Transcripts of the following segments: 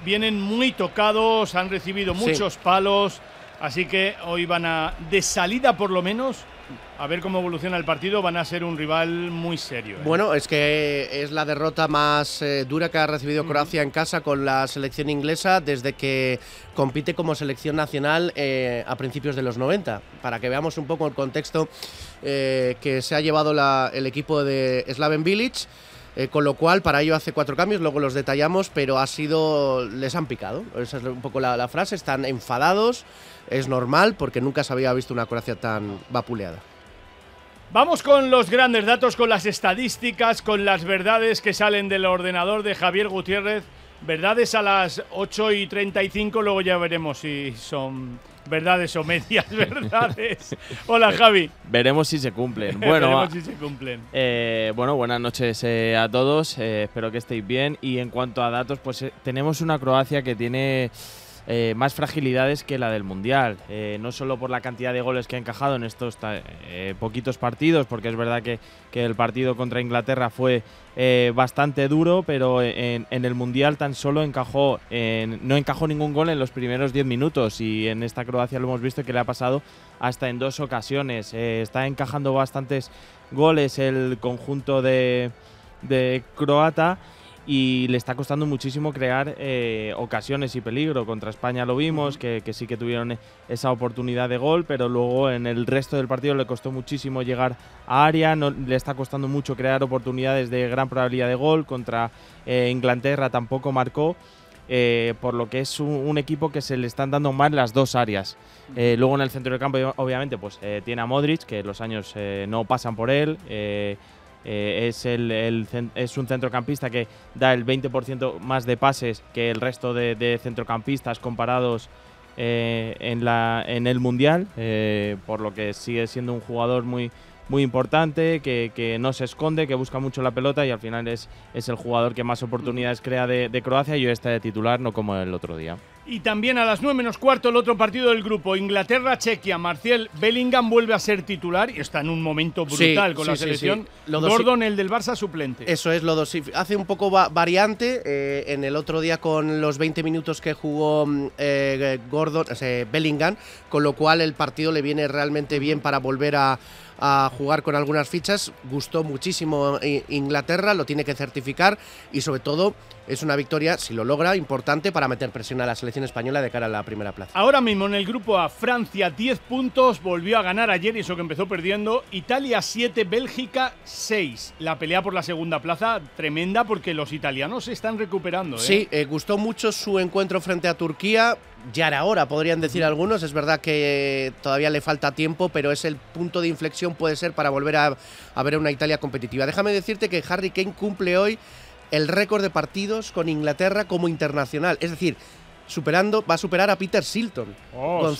vienen muy tocados, han recibido muchos palos, así que hoy van a, de salida por lo menos, a ver cómo evoluciona el partido, van a ser un rival muy serio. Bueno, es que es la derrota más dura que ha recibido Croacia en casa con la selección inglesa desde que compite como selección nacional a principios de los 90. Para que veamos un poco el contexto que se ha llevado el equipo de Slaven Bilic. Con lo cual, para ello hace 4 cambios, luego los detallamos, pero les han picado. Esa es un poco la frase, están enfadados, es normal, porque nunca se había visto una Croacia tan vapuleada. Vamos con los grandes datos, con las estadísticas, con las verdades que salen del ordenador de Javier Gutiérrez. Verdades a las 8:35, luego ya veremos si son verdades o medias verdades. Hola, Javi. Veremos si se cumplen. Bueno, veremos si se cumplen. Bueno, buenas noches a todos. Espero que estéis bien. Y en cuanto a datos, pues tenemos una Croacia que tiene más fragilidades que la del Mundial. No solo por la cantidad de goles que ha encajado en estos poquitos partidos, porque es verdad que el partido contra Inglaterra fue bastante duro, pero en el Mundial tan solo no encajó ningún gol en los primeros 10 minutos, y en esta Croacia lo hemos visto que le ha pasado hasta en 2 ocasiones. Está encajando bastantes goles el conjunto de croata, y le está costando muchísimo crear ocasiones y peligro. Contra España lo vimos, que sí que tuvieron esa oportunidad de gol, pero luego en el resto del partido le costó muchísimo llegar a área, le está costando mucho crear oportunidades de gran probabilidad de gol. Contra Inglaterra tampoco marcó, por lo que es un equipo que se le están dando mal las 2 áreas. Luego en el centro del campo, obviamente, pues tiene a Modric, que los años no pasan por él. Es un centrocampista que da el 20% más de pases que el resto de centrocampistas comparados en el Mundial, por lo que sigue siendo un jugador muy importante, que no se esconde, que busca mucho la pelota, y al final es el jugador que más oportunidades crea de Croacia, y hoy está de titular, no como el otro día. Y también a las 9:15 el otro partido del grupo, Inglaterra-Chequia. Marcial, Bellingham vuelve a ser titular y está en un momento brutal con la selección. Gordon, el del Barça, suplente. Eso es, hace un poco variante en el otro día con los 20 minutos que jugó Bellingham, con lo cual el partido le viene realmente bien para volver a jugar con algunas fichas. Gustó muchísimo Inglaterra, lo tiene que certificar, y sobre todo es una victoria, si lo logra, importante para meter presión a la selección española de cara a la primera plaza. Ahora mismo en el grupo A, Francia 10 puntos, volvió a ganar ayer, y eso que empezó perdiendo. Italia 7, Bélgica 6. La pelea por la segunda plaza tremenda, porque los italianos se están recuperando. Sí, gustó mucho su encuentro frente a Turquía. Ya era hora, podrían decir algunos. Es verdad que todavía le falta tiempo, pero es el punto de inflexión, puede ser, para volver a ver una Italia competitiva. Déjame decirte que Harry Kane cumple hoy el récord de partidos con Inglaterra como internacional. Es decir, va a superar a Peter Shilton. Con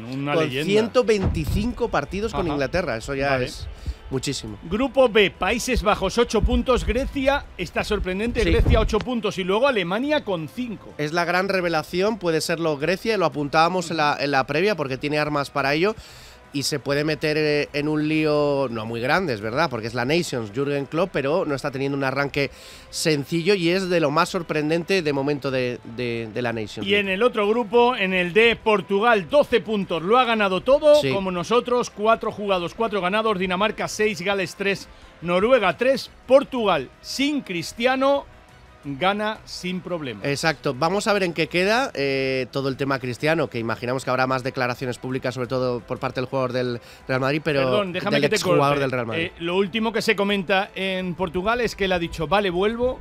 125 partidos con Inglaterra. Eso ya es muchísimo. Grupo B, Países Bajos 8 puntos, Grecia está sorprendente, Grecia 8 puntos, y luego Alemania con 5. Es la gran revelación, puede serlo Grecia, lo apuntábamos en la previa, porque tiene armas para ello, y se puede meter en un lío no muy grande, es verdad, porque es la Nations, Jürgen Klopp, pero no está teniendo un arranque sencillo, y es de lo más sorprendente de momento de la Nations. Y en el otro grupo, en el de Portugal, 12 puntos, lo ha ganado todo, como nosotros, 4 jugados, 4 ganados, Dinamarca 6, Gales 3, Noruega 3, Portugal sin Cristiano gana sin problema. Exacto. Vamos a ver en qué queda todo el tema Cristiano, que imaginamos que habrá más declaraciones públicas, sobre todo por parte del jugador del Real Madrid, pero perdón, déjame del exjugador del Real Madrid. Lo último que se comenta en Portugal es que él ha dicho, vale, vuelvo,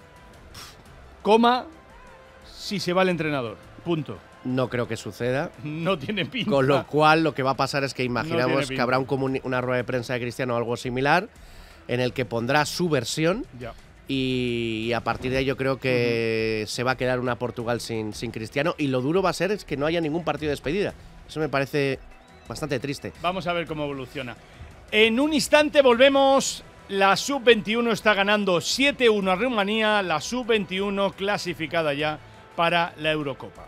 si se va el entrenador. Punto. No creo que suceda. No tiene pinta. Con lo cual, lo que va a pasar es que imaginamos que habrá una rueda de prensa de Cristiano o algo similar, en el que pondrá su versión. Ya. Y a partir de ahí yo creo que se va a quedar una Portugal sin Cristiano, y lo duro va a ser es que no haya ningún partido de despedida. Eso me parece bastante triste. Vamos a ver cómo evoluciona. En un instante volvemos. La Sub-21 está ganando 7-1 a Rumanía, la Sub-21 clasificada ya para la Eurocopa.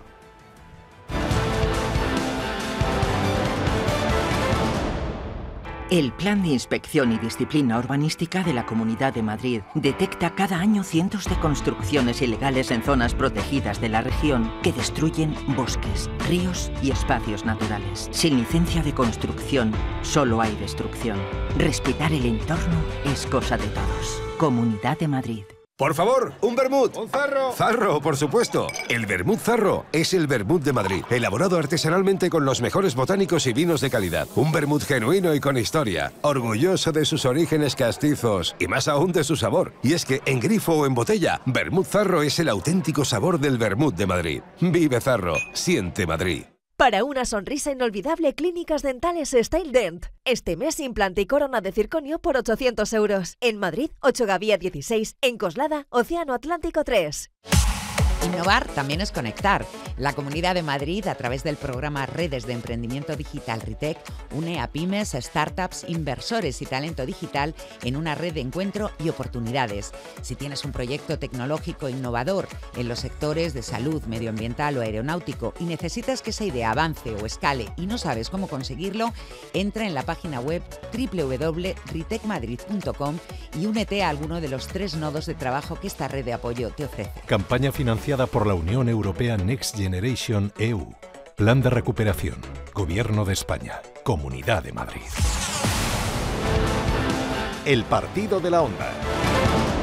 El Plan de Inspección y Disciplina Urbanística de la Comunidad de Madrid detecta cada año cientos de construcciones ilegales en zonas protegidas de la región que destruyen bosques, ríos y espacios naturales. Sin licencia de construcción, solo hay destrucción. Respetar el entorno es cosa de todos. Comunidad de Madrid. Por favor, un vermut. ¡Un zarro! Zarro, por supuesto. El vermut Zarro es el vermut de Madrid, elaborado artesanalmente con los mejores botánicos y vinos de calidad. Un vermut genuino y con historia, orgulloso de sus orígenes castizos y más aún de su sabor. Y es que en grifo o en botella, vermut Zarro es el auténtico sabor del vermut de Madrid. Vive Zarro, siente Madrid. Para una sonrisa inolvidable, Clínicas Dentales Style Dent. Este mes, implante y corona de circonio por 800 euros. En Madrid, 8 Gavía 16. En Coslada, Océano Atlántico 3. Innovar también es conectar. La Comunidad de Madrid, a través del programa Redes de Emprendimiento Digital RITEC, une a pymes, startups, inversores y talento digital en una red de encuentro y oportunidades. Si tienes un proyecto tecnológico innovador en los sectores de salud, medioambiental o aeronáutico y necesitas que esa idea avance o escale y no sabes cómo conseguirlo, entra en la página web www.ritecmadrid.com y únete a alguno de los 3 nodos de trabajo que esta red de apoyo te ofrece. Campaña financiada por la Unión Europea Next Generation EU. Plan de recuperación. Gobierno de España. Comunidad de Madrid. El partido de la Onda.